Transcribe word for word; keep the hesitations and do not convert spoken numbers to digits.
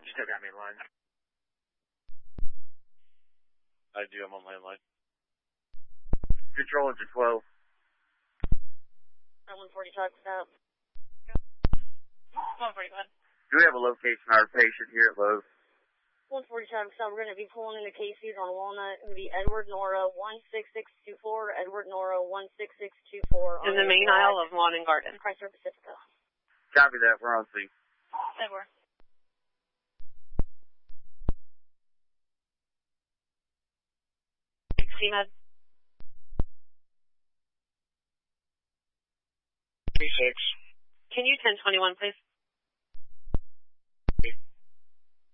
you still got me in line? I do, I'm on landline. Control engine twelve. I'm one forty-five, stop. one forty-five. Do we have a location of our patient here at Lowe's? one forty-five, stop. We're going to be pulling into Casey's on Walnut. It's going to be Edward Nora one six six two four, Edward Nora one six six two four. In the main aisle of Lawn and Garden. Chrysler Pacifica. Copy that, we're on scene. Edward. C Med. three six. Can you ten twenty-one, please?